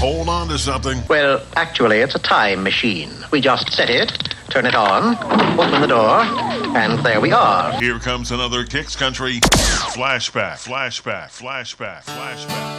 hold on to something. Well, actually, it's a time machine. We just set it, turn it on, open the door, and there we are. Here comes another Kicks Country flashback.